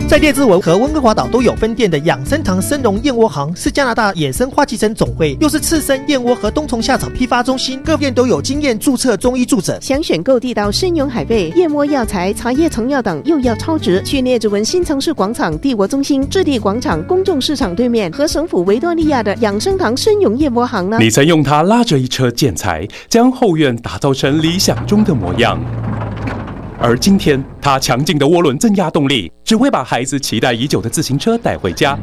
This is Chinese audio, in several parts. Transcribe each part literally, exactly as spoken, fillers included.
在列治文和温哥华岛都有分店的养生堂生荣燕窝行，是加拿大野生花旗参总会，又是赤生燕窝和冬虫夏草批发中心，各店都有经验注册中医助诊。 想选购地道生荣海贝、燕窝药材、茶叶成药等又要超值，去列治文新城市广场帝国中心置地广场公众市场对面和省府维多利亚的养生堂生荣燕窝行呢。 你曾用它拉着一车建材，将后院打造成理想中的模样。而今天，它强劲的涡轮增压动力，只会把孩子期待已久的自行车带回家。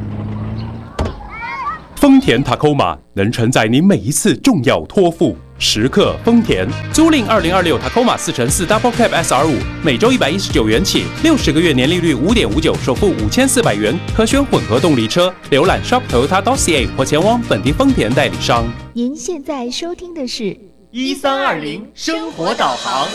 丰田 Tacoma 能承载你每一次重要托付。时刻丰田，租赁二零二六 Tacoma 四乘四 Double Cab S R 五，每周一百一十九元起，六十个月年利率五点五九，首付五千四百元，可选混合动力车。浏览 shop toyota dot c a 或前往本地丰田代理商。 您现在收听的是一三二零生活导航。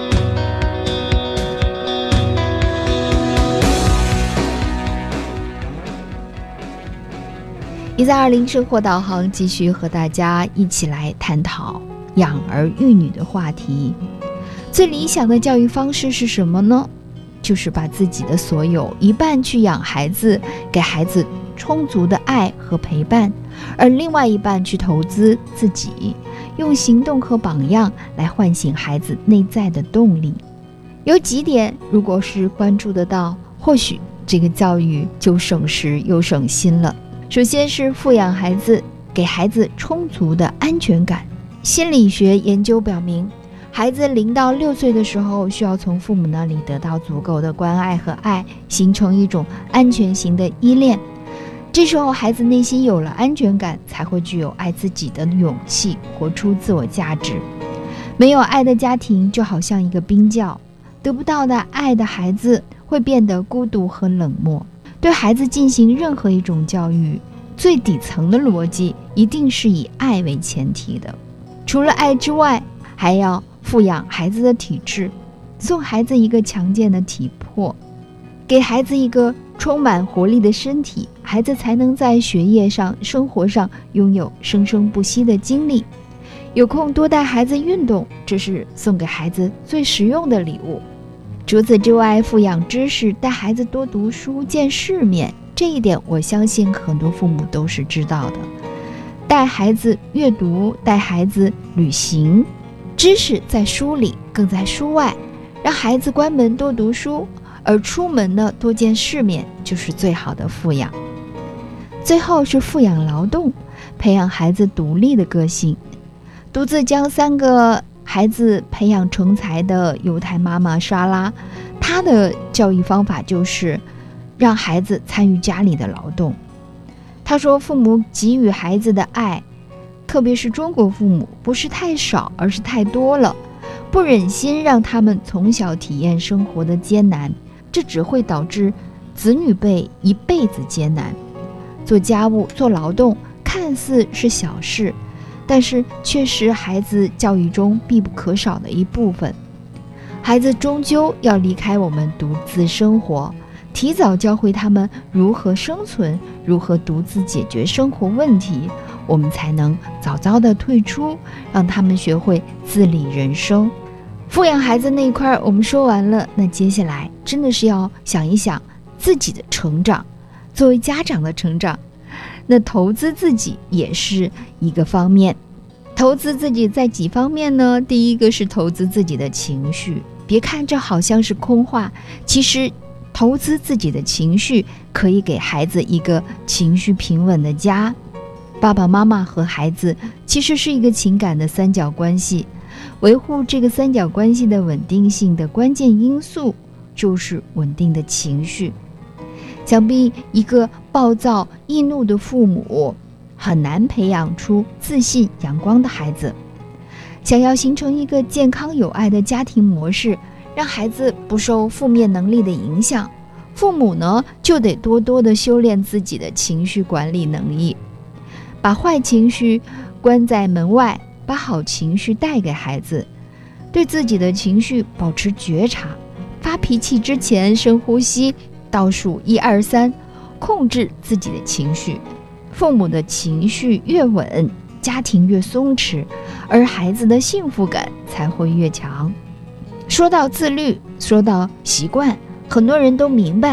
一三二零生活导航继续和大家一起来探讨养儿育女的话题。最理想的教育方式是什么呢？就是把自己的所有一半去养孩子，给孩子充足的爱和陪伴，而另外一半去投资自己，用行动和榜样来唤醒孩子内在的动力。有几点如果是关注得到，或许这个教育就省时又省心了。首先是富养孩子，给孩子充足的安全感。心理学研究表明，孩子零到六岁的时候，需要从父母那里得到足够的关爱和爱，形成一种安全型的依恋。这时候孩子内心有了安全感，才会具有爱自己的勇气，活出自我价值。没有爱的家庭就好像一个冰窖，得不到的爱的孩子会变得孤独和冷漠。对孩子进行任何一种教育，最底层的逻辑一定是以爱为前提的。除了爱之外，还要富养孩子的体质，送孩子一个强健的体魄，给孩子一个充满活力的身体，孩子才能在学业上、生活上拥有生生不息的精力。有空多带孩子运动，这是送给孩子最实用的礼物。除此之外，富养知识，带孩子多读书，见世面，这一点我相信很多父母都是知道的。带孩子阅读，带孩子旅行，知识在书里，更在书外。让孩子关门多读书，而出门呢多见世面，就是最好的富养。最后是富养劳动，培养孩子独立的个性。独自将三个孩子培养成才的犹太妈妈莎拉，她的教育方法就是让孩子参与家里的劳动。她说，父母给予孩子的爱，特别是中国父母，不是太少，而是太多了，不忍心让他们从小体验生活的艰难，这只会导致子女辈一辈子艰难。做家务、做劳动看似是小事，但是却是孩子教育中必不可少的一部分。孩子终究要离开我们独自生活，提早教会他们如何生存，如何独自解决生活问题，我们才能早早的退出，让他们学会自理人生。富养孩子那一块我们说完了，那接下来真的是要想一想自己的成长，作为家长的成长，那投资自己也是一个方面。投资自己在几方面呢？第一个是投资自己的情绪，别看这好像是空话，其实投资自己的情绪可以给孩子一个情绪平稳的家。爸爸妈妈和孩子其实是一个情感的三角关系，维护这个三角关系的稳定性的关键因素就是稳定的情绪。想必一个暴躁易怒的父母很难培养出自信阳光的孩子。想要形成一个健康有爱的家庭模式，让孩子不受负面能力的影响，父母呢就得多多的修炼自己的情绪管理能力，把坏情绪关在门外，把好情绪带给孩子。对自己的情绪保持觉察，发脾气之前深呼吸，倒数一二三，控制自己的情绪。父母的情绪越稳，家庭越松弛，而孩子的幸福感才会越强。说到自律，说到习惯，很多人都明白，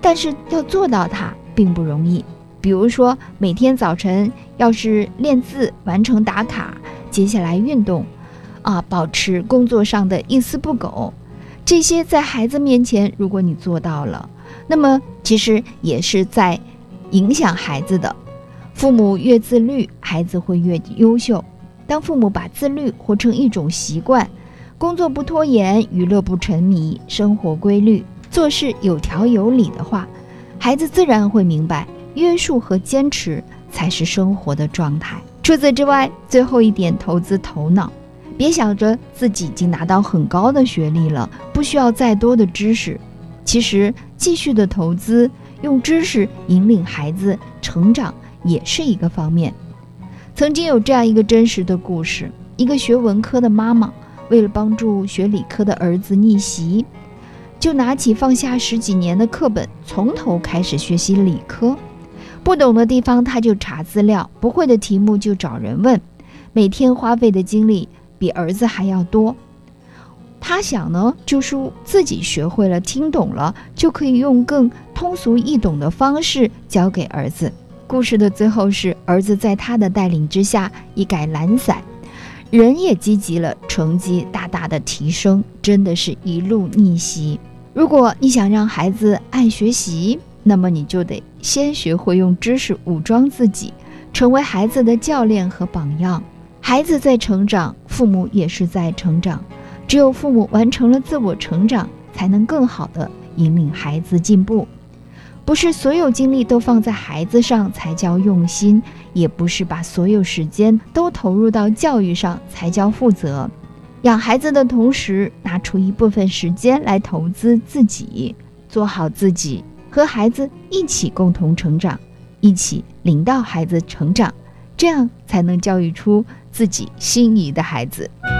但是要做到它并不容易。比如说每天早晨要是练字完成打卡，接下来运动啊，保持工作上的一丝不苟，这些在孩子面前如果你做到了，那么其实也是在影响孩子的。父母越自律，孩子会越优秀。当父母把自律活成一种习惯，工作不拖延，娱乐不沉迷，生活规律，做事有条有理的话，孩子自然会明白，约束和坚持才是生活的状态。除此之外，最后一点，投资头脑。别想着自己已经拿到很高的学历了，不需要再多的知识。其实继续的投资，用知识引领孩子成长也是一个方面。曾经有这样一个真实的故事，一个学文科的妈妈为了帮助学理科的儿子逆袭，就拿起放下十几年的课本，从头开始学习理科。不懂的地方他就查资料，不会的题目就找人问，每天花费的精力比儿子还要多。他想呢，就是自己学会了，听懂了，就可以用更通俗易懂的方式教给儿子。故事的最后是，儿子在他的带领之下一改懒散，人也积极了，成绩大大的提升，真的是一路逆袭。如果你想让孩子爱学习，那么你就得先学会用知识武装自己，成为孩子的教练和榜样。孩子在成长，父母也是在成长，只有父母完成了自我成长，才能更好地引领孩子进步。不是所有精力都放在孩子上才叫用心，也不是把所有时间都投入到教育上才叫负责。养孩子的同时，拿出一部分时间来投资自己，做好自己，和孩子一起共同成长，一起领导孩子成长，这样才能教育出自己心仪的孩子。